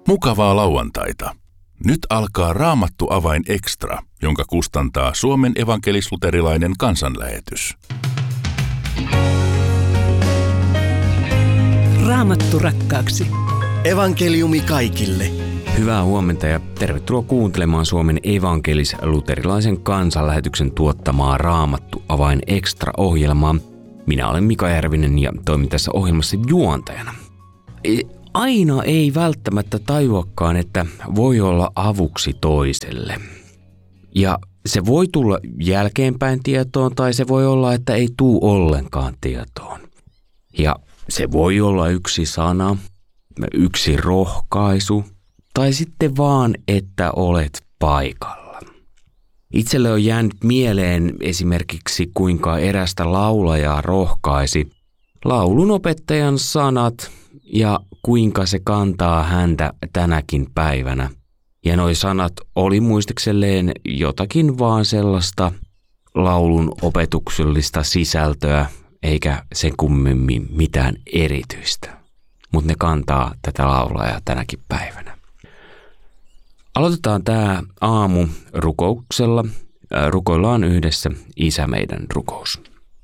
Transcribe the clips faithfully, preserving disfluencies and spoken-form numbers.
Mukavaa lauantaita. Nyt alkaa Raamattu avain extra, jonka kustantaa Suomen evankelis-luterilainen kansanlähetys. Raamattu rakkaaksi. Evankeliumi kaikille. Hyvää huomenta ja tervetuloa kuuntelemaan Suomen evankelis-luterilaisen kansanlähetyksen tuottamaa Raamattu avain extra-ohjelmaa. Minä olen Mika Järvinen ja toimin tässä ohjelmassa juontajana. Aina ei välttämättä tajuakaan, että voi olla avuksi toiselle. Ja se voi tulla jälkeenpäin tietoon tai se voi olla, että ei tuu ollenkaan tietoon. Ja se voi olla yksi sana, yksi rohkaisu tai sitten vaan, että olet paikalla. Itselle on jäänyt mieleen esimerkiksi kuinka erästä laulajaa rohkaisi laulunopettajan sanat ja kuinka se kantaa häntä tänäkin päivänä. Ja noi sanat oli muistikselleen jotakin vaan sellaista laulun opetuksellista sisältöä, eikä sen kummemmin mitään erityistä. Mutta ne kantaa tätä laulajaa tänäkin päivänä. Aloitetaan tämä aamu rukouksella. Rukoillaan yhdessä Isä meidän rukous.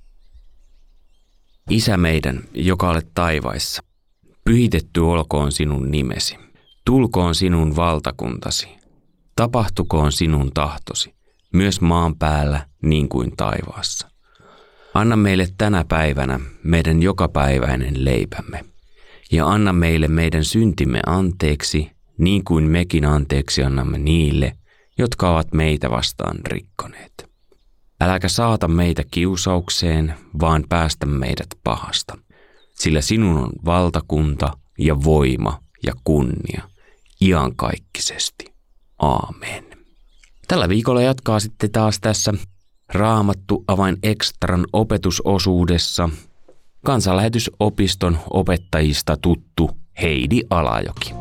Isä meidän, joka olet taivaissa. Pyhitetty olkoon sinun nimesi, tulkoon sinun valtakuntasi, tapahtukoon sinun tahtosi, myös maan päällä niin kuin taivaassa. Anna meille tänä päivänä meidän jokapäiväinen leipämme, ja anna meille meidän syntimme anteeksi, niin kuin mekin anteeksi annamme niille, jotka ovat meitä vastaan rikkoneet. Äläkä saata meitä kiusaukseen, vaan päästä meidät pahasta. Sillä sinun on valtakunta ja voima ja kunnia iankaikkisesti. Aamen. Tällä viikolla jatkaa sitten taas tässä Raamattu avain extran opetusosuudessa Kansanlähetysopiston opettajista tuttu Heidi Alajoki.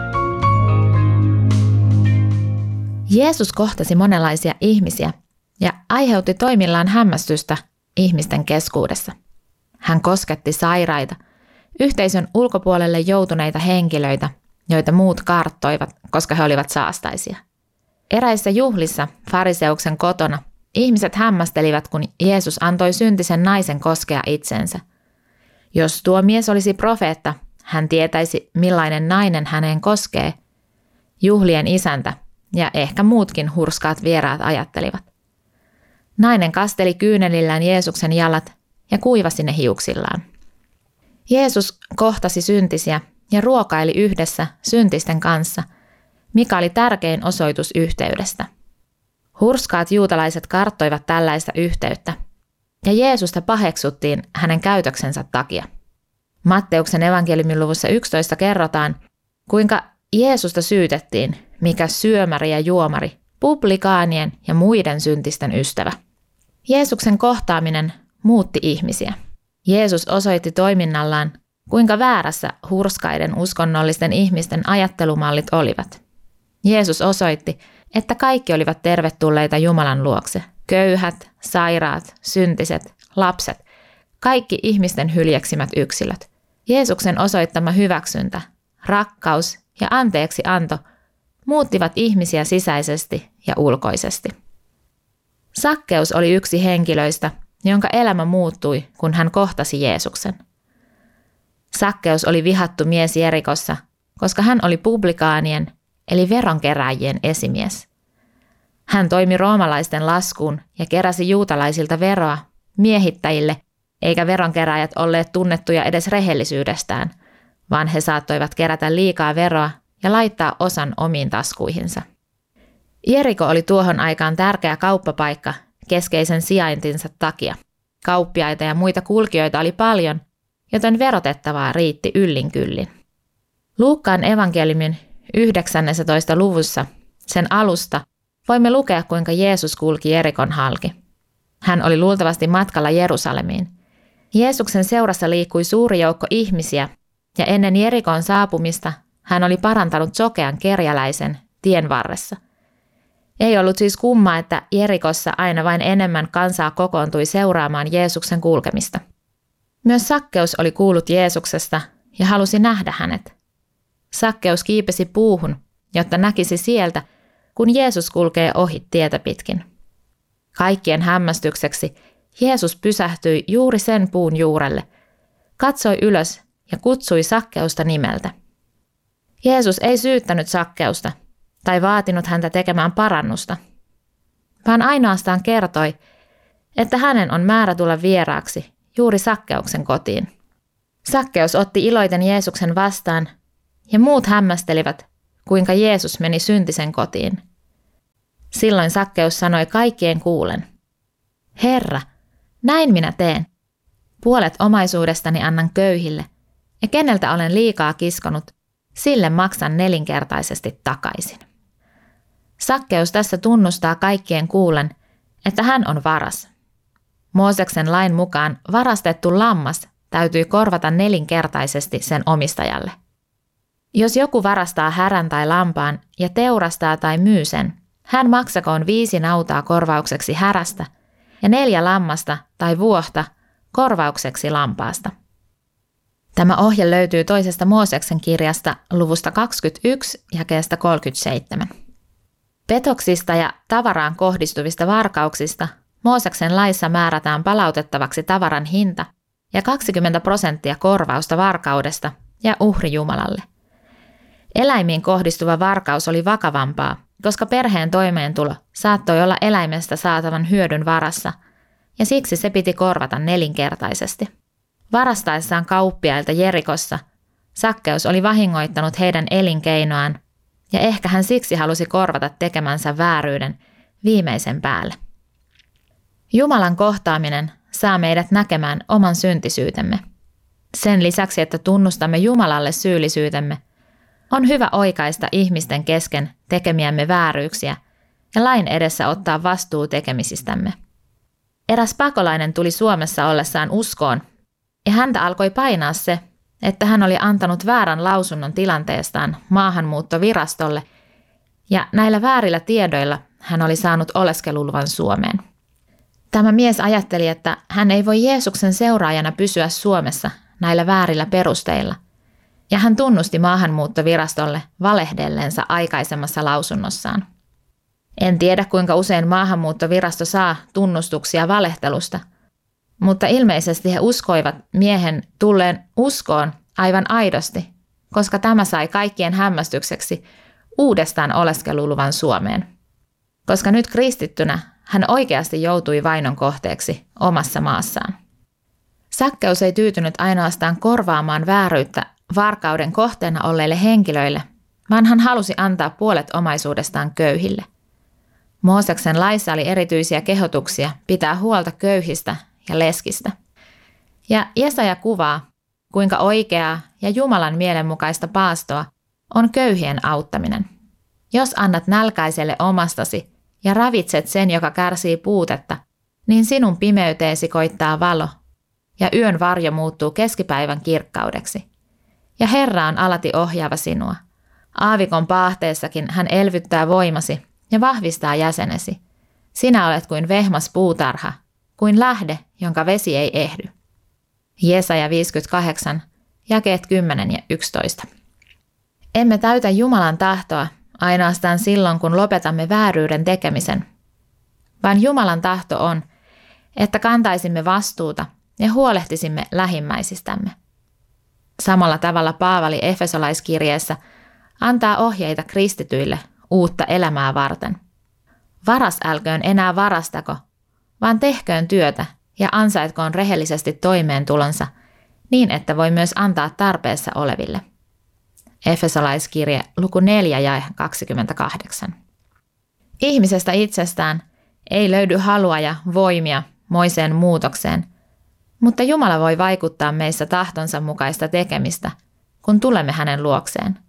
Jeesus kohtasi monenlaisia ihmisiä ja aiheutti toimillaan hämmästystä ihmisten keskuudessa. Hän kosketti sairaita, yhteisön ulkopuolelle joutuneita henkilöitä, joita muut karttoivat, koska he olivat saastaisia. Eräissä juhlissa fariseuksen kotona ihmiset hämmästelivät, kun Jeesus antoi syntisen naisen koskea itsensä. Jos tuo mies olisi profeetta, hän tietäisi, millainen nainen häneen koskee. Juhlien isäntä ja ehkä muutkin hurskaat vieraat ajattelivat. Nainen kasteli kyynelillään Jeesuksen jalat ja kuivasi ne hiuksillaan. Jeesus kohtasi syntisiä ja ruokaili yhdessä syntisten kanssa, mikä oli tärkein osoitus yhteydestä. Hurskaat juutalaiset karttoivat tällaista yhteyttä, ja Jeesusta paheksuttiin hänen käytöksensä takia. Matteuksen evankeliumin luvussa yksitoista kerrotaan, kuinka Jeesusta syytettiin, mikä syömäri ja juomari, publikaanien ja muiden syntisten ystävä. Jeesuksen kohtaaminen muutti ihmisiä. Jeesus osoitti toiminnallaan, kuinka väärässä hurskaiden uskonnollisten ihmisten ajattelumallit olivat. Jeesus osoitti, että kaikki olivat tervetulleita Jumalan luokse. Köyhät, sairaat, syntiset, lapset, kaikki ihmisten hyljeksimät yksilöt. Jeesuksen osoittama hyväksyntä, rakkaus ja anteeksianto muuttivat ihmisiä sisäisesti ja ulkoisesti. Sakkeus oli yksi henkilöistä, jonka elämä muuttui, kun hän kohtasi Jeesuksen. Sakkeus oli vihattu mies Jerikossa, koska hän oli publikaanien eli veronkeräjien esimies. Hän toimi roomalaisten laskuun ja keräsi juutalaisilta veroa miehittäjille, eikä veronkeräjät olleet tunnettuja edes rehellisyydestään, vaan he saattoivat kerätä liikaa veroa ja laittaa osan omiin taskuihinsa. Jeriko oli tuohon aikaan tärkeä kauppapaikka keskeisen sijaintinsa takia. Kauppiaita ja muita kulkijoita oli paljon, joten verotettavaa riitti yllin kyllin. Luukkaan evankeliumin yhdeksännessä luvussa, sen alusta, voimme lukea, kuinka Jeesus kulki Jerikon halki. Hän oli luultavasti matkalla Jerusalemiin. Jeesuksen seurassa liikkui suuri joukko ihmisiä, ja ennen Jerikon saapumista hän oli parantanut sokean kerjäläisen tien varressa. Ei ollut siis kummaa, että Jerikossa aina vain enemmän kansaa kokoontui seuraamaan Jeesuksen kulkemista. Myös Sakkeus oli kuullut Jeesuksesta ja halusi nähdä hänet. Sakkeus kiipesi puuhun, jotta näkisi sieltä, kun Jeesus kulkee ohi tietä pitkin. Kaikkien hämmästykseksi Jeesus pysähtyi juuri sen puun juurelle, katsoi ylös ja kutsui Sakkeusta nimeltä. Jeesus ei syyttänyt Sakkeusta tai vaatinut häntä tekemään parannusta, vaan ainoastaan kertoi, että hänen on määrä tulla vieraaksi juuri Sakkeuksen kotiin. Sakkeus otti iloiten Jeesuksen vastaan ja muut hämmästelivät, kuinka Jeesus meni syntisen kotiin. Silloin Sakkeus sanoi kaikkien kuulen, Herra, näin minä teen. Puolet omaisuudestani annan köyhille, ja keneltä olen liikaa kiskonut, sille maksan nelinkertaisesti takaisin. Sakkeus tässä tunnustaa kaikkien kuulen, että hän on varas. Mooseksen lain mukaan varastettu lammas täytyy korvata nelinkertaisesti sen omistajalle. Jos joku varastaa härän tai lampaan ja teurastaa tai myy sen, hän maksakoon viisi nautaa korvaukseksi härästä ja neljä lammasta tai vuohta korvaukseksi lampaasta. Tämä ohje löytyy toisesta Mooseksen kirjasta luvusta kaksikymmentäyksi jakeesta kolmekymmentäseitsemän. Petoksista ja tavaraan kohdistuvista varkauksista Mooseksen laissa määrätään palautettavaksi tavaran hinta ja kaksikymmentä prosenttia korvausta varkaudesta ja uhri Jumalalle. Eläimiin kohdistuva varkaus oli vakavampaa, koska perheen toimeentulo saattoi olla eläimestä saatavan hyödyn varassa, ja siksi se piti korvata nelinkertaisesti. Varastaessaan kauppiailta Jerikossa Sakkeus oli vahingoittanut heidän elinkeinoaan, ja ehkä hän siksi halusi korvata tekemänsä vääryyden viimeisen päälle. Jumalan kohtaaminen saa meidät näkemään oman syntisyytemme. Sen lisäksi, että tunnustamme Jumalalle syyllisyytemme, on hyvä oikaista ihmisten kesken tekemiämme vääryyksiä ja lain edessä ottaa vastuu tekemisistämme. Eräs pakolainen tuli Suomessa ollessaan uskoon, ja häntä alkoi painaa se, että hän oli antanut väärän lausunnon tilanteestaan maahanmuuttovirastolle, ja näillä väärillä tiedoilla hän oli saanut oleskeluluvan Suomeen. Tämä mies ajatteli, että hän ei voi Jeesuksen seuraajana pysyä Suomessa näillä väärillä perusteilla, ja hän tunnusti maahanmuuttovirastolle valehdelleensa aikaisemmassa lausunnossaan. En tiedä, kuinka usein maahanmuuttovirasto saa tunnustuksia valehtelusta, mutta ilmeisesti he uskoivat miehen tulleen uskoon aivan aidosti, koska tämä sai kaikkien hämmästykseksi uudestaan oleskeluluvan Suomeen. Koska nyt kristittynä hän oikeasti joutui vainon kohteeksi omassa maassaan. Sakkeus ei tyytynyt ainoastaan korvaamaan vääryyttä varkauden kohteena olleille henkilöille, vaan hän halusi antaa puolet omaisuudestaan köyhille. Mooseksen laissa oli erityisiä kehotuksia pitää huolta köyhistä ja leskistä. Ja Jesaja kuvaa, kuinka oikeaa ja Jumalan mielenmukaista paastoa on köyhien auttaminen. Jos annat nälkäiselle omastasi ja ravitset sen, joka kärsii puutetta, niin sinun pimeyteesi koittaa valo, ja yön varjo muuttuu keskipäivän kirkkaudeksi. Ja Herra on alati ohjaava sinua. Aavikon paahteessakin hän elvyttää voimasi ja vahvistaa jäsenesi. Sinä olet kuin vehmas puutarha, kuin lähde, jonka vesi ei ehdy. Jesaja viisikymmentäkahdeksan, jakeet kymmenen ja yksitoista. Emme täytä Jumalan tahtoa ainoastaan silloin, kun lopetamme vääryyden tekemisen, vaan Jumalan tahto on, että kantaisimme vastuuta ja huolehtisimme lähimmäisistämme. Samalla tavalla Paavali Efesolaiskirjeessä antaa ohjeita kristityille uutta elämää varten. Varas älköön enää varastako, vaan tehköön työtä ja ansaitkoon rehellisesti toimeentulonsa niin, että voi myös antaa tarpeessa oleville. Efesolaiskirje luku neljä ja kaksikymmentäkahdeksan. Ihmisestä itsestään ei löydy halua ja voimia moiseen muutokseen, mutta Jumala voi vaikuttaa meissä tahtonsa mukaista tekemistä, kun tulemme hänen luokseen.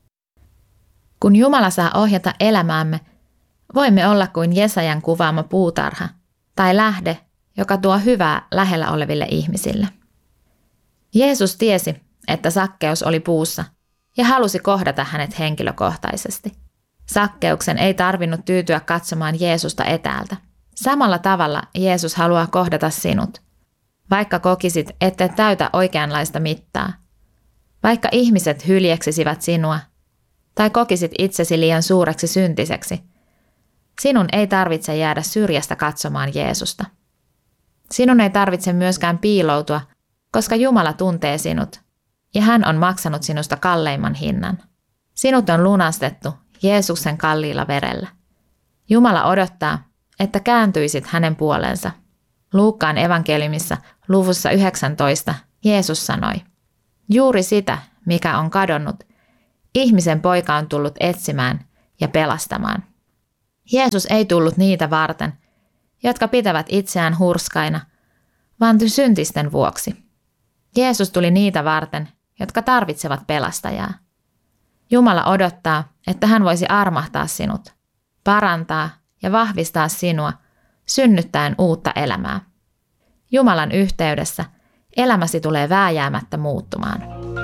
Kun Jumala saa ohjata elämäämme, voimme olla kuin Jesajan kuvaama puutarha tai lähde, joka tuo hyvää lähellä oleville ihmisille. Jeesus tiesi, että Sakkeus oli puussa ja halusi kohdata hänet henkilökohtaisesti. Sakkeuksen ei tarvinnut tyytyä katsomaan Jeesusta etäältä. Samalla tavalla Jeesus haluaa kohdata sinut, vaikka kokisit, ette täytä oikeanlaista mittaa. Vaikka ihmiset hyljeksisivät sinua tai kokisit itsesi liian suureksi syntiseksi, sinun ei tarvitse jäädä syrjästä katsomaan Jeesusta. Sinun ei tarvitse myöskään piiloutua, koska Jumala tuntee sinut ja hän on maksanut sinusta kalleimman hinnan. Sinut on lunastettu Jeesuksen kalliilla verellä. Jumala odottaa, että kääntyisit hänen puoleensa. Luukkaan evankeliumissa luvussa yhdeksäntoista Jeesus sanoi, juuri sitä, mikä on kadonnut, ihmisen poika on tullut etsimään ja pelastamaan. Jeesus ei tullut niitä varten, jotka pitävät itseään hurskaina, vaan syntisten vuoksi. Jeesus tuli niitä varten, jotka tarvitsevat pelastajaa. Jumala odottaa, että hän voisi armahtaa sinut, parantaa ja vahvistaa sinua, synnyttäen uutta elämää. Jumalan yhteydessä elämäsi tulee vääjäämättä muuttumaan.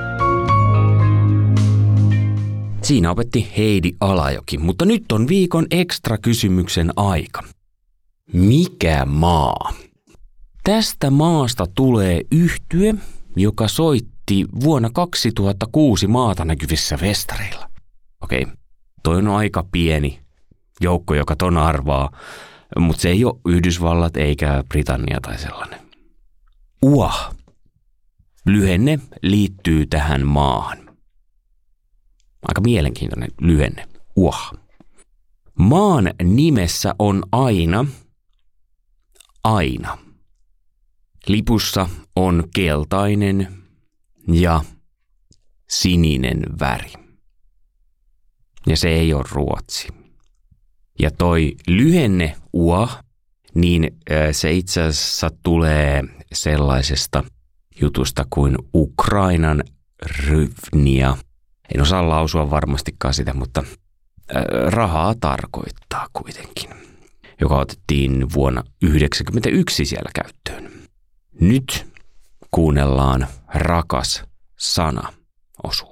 Siinä opetti Heidi Alajoki, mutta nyt on viikon ekstra kysymyksen aika. Mikä maa? Tästä maasta tulee yhtye, joka soitti vuonna kaksituhattakuusi maata näkyvissä festareilla. Okei, toi on aika pieni joukko, joka ton arvaa, mutta se ei ole Yhdysvallat eikä Britannia tai sellainen. U A H. Lyhenne liittyy tähän maahan. Aika mielenkiintoinen lyhenne. U A H. Maan nimessä on aina, aina. Lipussa on keltainen ja sininen väri. Ja se ei ole Ruotsi. Ja toi lyhenne U A H, niin se itse asiassa tulee sellaisesta jutusta kuin Ukrainan hryvnia. En osaa lausua varmastikaan sitä, mutta rahaa tarkoittaa kuitenkin, joka otettiin vuonna yhdeksänkymmentäyksi siellä käyttöön. Nyt kuunnellaan rakas sana -osuus.